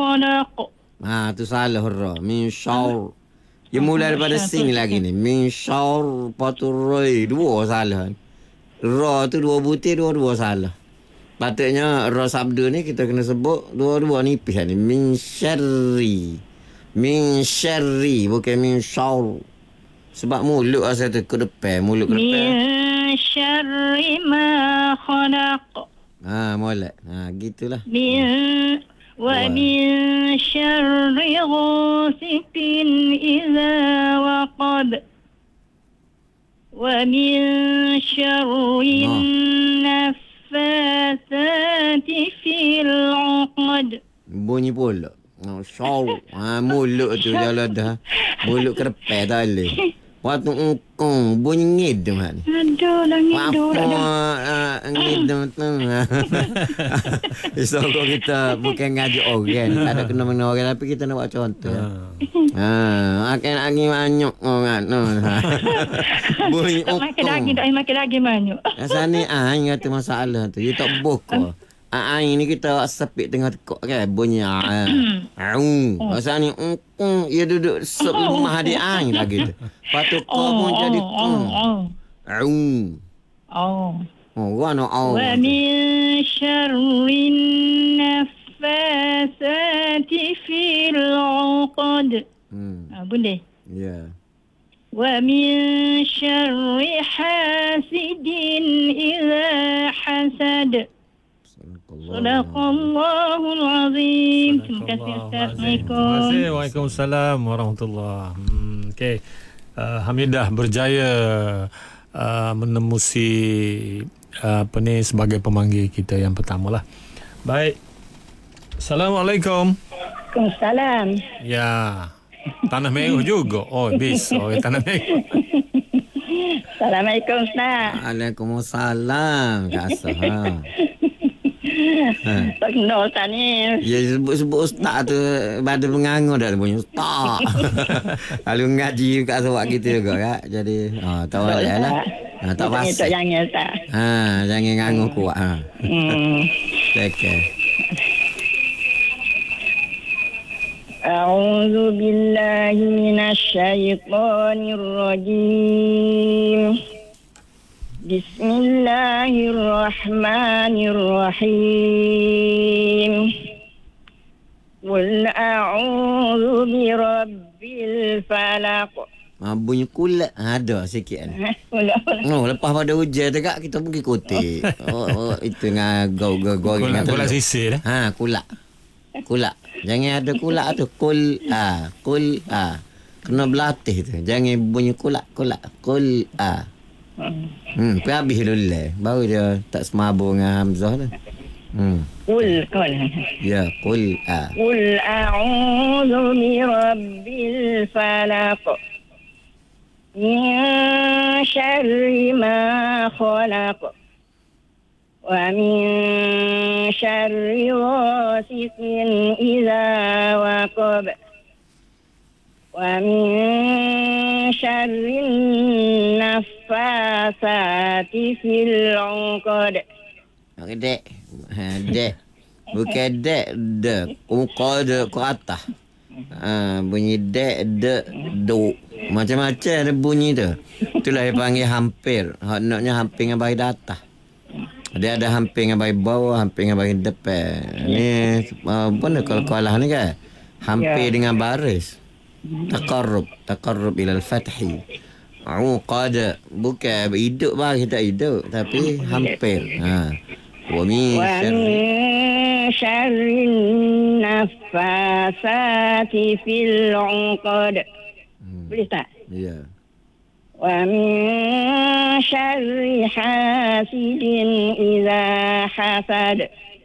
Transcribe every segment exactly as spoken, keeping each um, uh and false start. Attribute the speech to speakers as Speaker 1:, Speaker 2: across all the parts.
Speaker 1: خلق.
Speaker 2: Ha, tu salah ra. Min syarr. Dia mula daripada sing lagi ni. Min syarr paturai. Dua salah. Ra tu dua butir, dua-dua salah. Patutnya ra sabda ni kita kena sebut dua-dua nipis ni. Min syarri. Min syarri. Bukan min syarr. Sebab mulut asal tu ke depan. Mulut ke depan.
Speaker 1: Min syarri ma khalaq.
Speaker 2: Ha, molek. Ha, gitulah.
Speaker 1: Min wa min syarri ghasiqin idza waqab. Wa min syarri naffasati fil 'uqad.
Speaker 2: Bunyi pula. Oh, syar. Ha, mulut tu jalan dah. Mulut ke depan tak boleh. Waktu engkong bunyi ngidam kan.
Speaker 1: Aduh, lah ngidam.
Speaker 2: Apa ngidam tu. So kalau kita bukan ngaji orang, tak ada kena mengena orang, tapi kita nak buat contoh. Ha, akan lagi banyak orang tu. Bunyi engkong.
Speaker 1: Makan lagi, tak makan lagi banyak.
Speaker 2: Asal ah ingat masalah tu. You tak boko. Ah ini kita sepik tengah tekuk kan bunyi ah. Au. Asal ni engkong ia duduk selemah di air lagi tu. Patut kau pun jadi kong. Au.
Speaker 1: Oh.
Speaker 2: Oh, wana au.
Speaker 1: Wa min syarrin naffasati fil 'uqad.
Speaker 2: Hmm.
Speaker 1: Ah, boleh.
Speaker 2: Ya.
Speaker 1: Wa min syarri hasidin idza hasad. Sadaqallahul azim. Terima kasih Ustaz. Assalamualaikum.
Speaker 3: Terima kasih. Waalaikumsalam warahmatullahi. Hmm, okey. Uh, Hamidah berjaya uh, menemusi uh, apa ni sebagai pemanggil kita yang pertama lah. Baik. Assalamualaikum.
Speaker 1: Waalaikumsalam.
Speaker 3: Ya. Tanah Merah juga. Oh, bis. Oh, Tanah Merah.
Speaker 1: Assalamualaikum Ustaz.
Speaker 2: Waalaikumsalam. Kasih. Ha.
Speaker 1: Tak kenal Ustaz ni.
Speaker 2: Ya sebut-sebut ustaz tu pada mengangur dah bunyi ustaz. Kalau ngaji kat sebab kita juga kan. Jadi ha tahu lah. Ha tak pasti.
Speaker 1: Jangan Ustaz.
Speaker 2: Ha jangan ngangur kuat ha.
Speaker 1: Hmm.
Speaker 2: Okey.
Speaker 1: A'udzu billahi minasy syaithanir rajim. Bismillahirrahmanirrahim. Qul a'udzu birabbil falaq.
Speaker 2: Ha, bunyi kulat ada sikit kan.
Speaker 1: Kulat.
Speaker 2: Oh, lepas pada hujan dekat kita pergi kotik. Oh, oh itu dengan go go go
Speaker 3: Kulat, kulat sisir eh.
Speaker 2: Ha, kulat. Kulat. Jangan ada kulat tu. Kul a, kul a. Kena berlatih tu. Jangan bunyi kulat, kulat. Kul a. Hmm, pergi habis dulu lah. Baru dia tak semabur dengan Hamzah tu. Hmm.
Speaker 1: Qul qul.
Speaker 2: Ya, qul a.
Speaker 1: Qul a'udzu birabbil falaq. Min syarri ma khalaq. Wa min syarri ghasiqin idza waqab. Wa min syarri naffasati fil 'uqad.
Speaker 2: Okey, dek. Ha, dek. Bukan dek, dek. Uqad ke atas. Ha, bunyi dek, dek, do. Macam-macam ada bunyi tu. Itulah dia panggil hampir. Hak naknya hampir dengan baris atas. Dia ada hampir dengan baris bawah, hampir dengan baris depan. Ni apa ni kalau kalah ni kan? Hampir dengan baris. Taqarrub, taqarrub ila al-fathi. Uqad bukan hidup baris tak hidup tapi hampir. Ha. Wa min
Speaker 1: syarri naffasati fil 'uqad. Boleh tak?
Speaker 2: Ya.
Speaker 1: Wa min syarri hasidin idza hasad.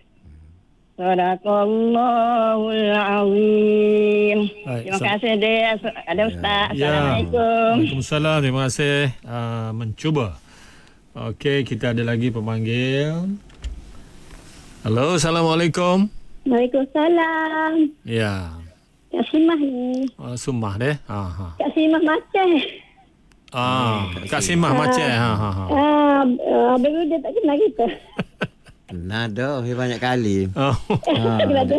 Speaker 1: Sadaqallahul azim. Terima kasih dia ada Ustaz.
Speaker 3: Ya.
Speaker 1: Assalamualaikum.
Speaker 3: Waalaikumsalam. Terima kasih uh, mencuba. Okey, kita ada lagi pemanggil. Halo, Assalamualaikum.
Speaker 4: Waalaikumsalam.
Speaker 3: Ya.
Speaker 4: Kak Simah ni.
Speaker 3: Oh, Sumah deh. Ha ha.
Speaker 4: Kak Simah Maceh.
Speaker 3: Ah, Kak Simah Maceh. Ha ha ha.
Speaker 4: Ah, uh, baru dia tak kenal kita.
Speaker 2: Nah, dah banyak kali.
Speaker 3: Oh.
Speaker 2: Ha.